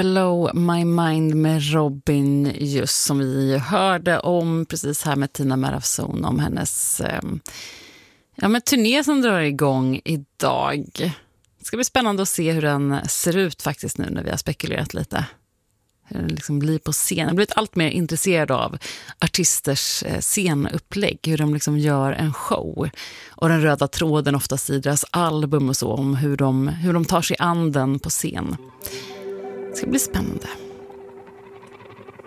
Blow My Mind med Robin, just som vi hörde om precis här med Tina Marafson, om hennes turné som drar igång idag. Det ska bli spännande att se hur den ser ut faktiskt nu när vi har spekulerat lite. Hur den liksom blir på scen. Jag har blivit allt mer intresserad av artisters scenupplägg, hur de liksom gör en show. Och den röda tråden oftast i deras album och så, om hur de tar sig an den på scen. Det ska bli spännande.